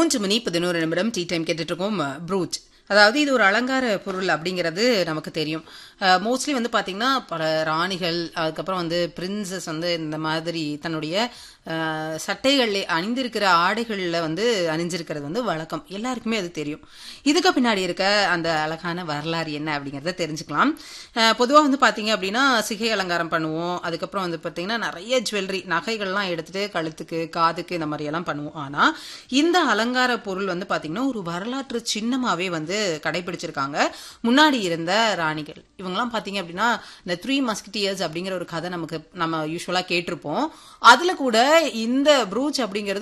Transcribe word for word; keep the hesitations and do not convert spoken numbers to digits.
மூன்று மணி பதினோரு நிமிடம் டீ டைம் கேட்டுட்டு இருக்கோம். ப்ரூச் அதாவது இது ஒரு அலங்கார பொருள் அப்படிங்கிறது நமக்கு தெரியும். மோஸ்ட்லி வந்து பாத்தீங்கன்னா பல ராணிகள், அதுக்கப்புறம் வந்து பிரின்சஸ் வந்து இந்த மாதிரி தன்னுடைய சட்டைகள் அணிந்திருக்கிற ஆடைகள்ல வந்து அணிஞ்சிருக்கிறது வந்து வழக்கம். எல்லாருக்குமே அது தெரியும். இதுக்கு பின்னாடி இருக்க அந்த அழகான வரலாறு என்ன அப்படிங்கறத தெரிஞ்சுக்கலாம். பொதுவா வந்து பாத்தீங்க அப்படின்னா சிகை அலங்காரம் பண்ணுவோம். அதுக்கப்புறம் வந்து பாத்தீங்கன்னா நிறைய ஜுவல்லரி நகைகள்லாம் எடுத்துட்டு கழுத்துக்கு காதுக்கு இந்த மாதிரி எல்லாம் பண்ணுவோம். ஆனா இந்த அலங்கார பொருள் வந்து பாத்தீங்கன்னா ஒரு வரலாற்று சின்னமாவே வந்து கடைபிடிச்சிருக்காங்க முன்னாடி இருந்த ராணிகள். இவங்கெல்லாம் பாத்தீங்க அப்படின்னா இந்த த்ரீ மஸ்கிட்டியர்ஸ் அப்படிங்கிற ஒரு கதை நமக்கு நம்ம யூஸ்வலா கேட்டிருப்போம். அதுல கூட இந்த ப்ரூச் அப்படிங்கிறது